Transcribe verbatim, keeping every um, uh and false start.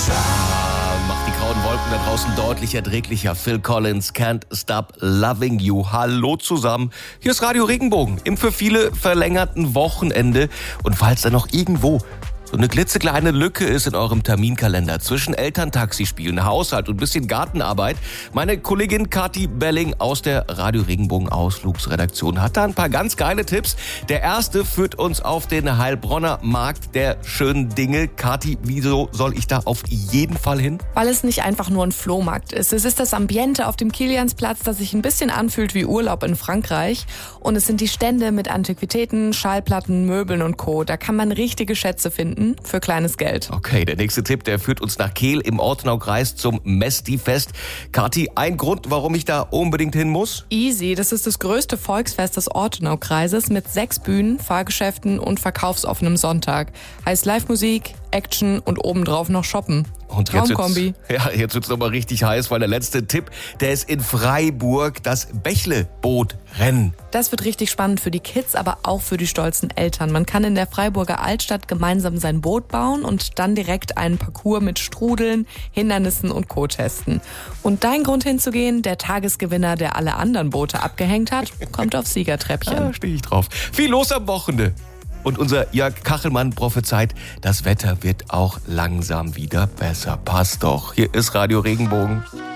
Macht die grauen Wolken da draußen deutlich erträglicher. Phil Collins, Can't Stop Loving You. Hallo zusammen. Hier ist Radio Regenbogen im für viele verlängerten Wochenende. Und falls da noch irgendwo so eine klitzekleine Lücke ist in eurem Terminkalender zwischen Elterntaxispielen, Haushalt und ein bisschen Gartenarbeit, meine Kollegin Kathi Belling aus der Radio Regenbogen Ausflugsredaktion hat da ein paar ganz geile Tipps. Der erste führt uns auf den Heilbronner Markt der schönen Dinge. Kathi, wieso soll ich da auf jeden Fall hin? Weil es nicht einfach nur ein Flohmarkt ist. Es ist das Ambiente auf dem Kiliansplatz, das sich ein bisschen anfühlt wie Urlaub in Frankreich. Und es sind die Stände mit Antiquitäten, Schallplatten, Möbeln und Co. Da kann man richtige Schätze finden für kleines Geld. Okay, der nächste Tipp, der führt uns nach Kehl im Ortenaukreis zum Mesti-Fest. Kathi, ein Grund, warum ich da unbedingt hin muss? Easy, das ist das größte Volksfest des Ortenaukreises mit sechs Bühnen, Fahrgeschäften und verkaufsoffenem Sonntag. Heißt Live-Musik, Action und obendrauf noch shoppen. Und jetzt Traumkombi. Ja, jetzt wird's nochmal richtig heiß, weil der letzte Tipp, der ist in Freiburg, das Bächle-Boot-Rennen. Das wird richtig spannend für die Kids, aber auch für die stolzen Eltern. Man kann in der Freiburger Altstadt gemeinsam sein Boot bauen und dann direkt einen Parcours mit Strudeln, Hindernissen und Co. testen. Und dein Grund hinzugehen, der Tagesgewinner, der alle anderen Boote abgehängt hat, kommt aufs Siegertreppchen. Da stehe ich drauf. Viel los am Wochenende. Und unser Jörg Kachelmann prophezeit, das Wetter wird auch langsam wieder besser. Passt doch. Hier ist Radio Regenbogen.